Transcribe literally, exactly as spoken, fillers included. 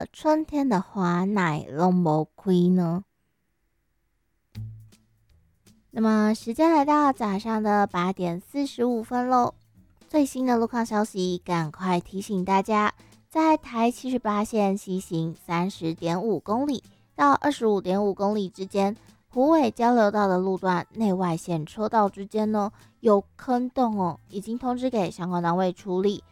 春天的花乃拢无开呢？那么时间来到早上的八点四十五分喽。最新的路况消息，赶快提醒大家，在台七十八线西行三十点五公里到二十五点五公里之间，虎尾交流道的路段内外线车道之间呢有坑洞哦，已经通知给相关单位处理，